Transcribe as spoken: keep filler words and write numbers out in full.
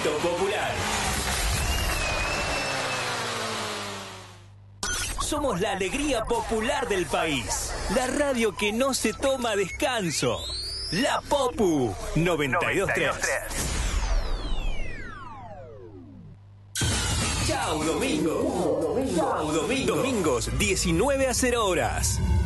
Grito Popular. Somos la alegría popular del país. La radio que no se toma descanso. La Popu noventa y dos punto tres. Chau, domingo. Chau, domingo. Domingos, diecinueve a cero horas.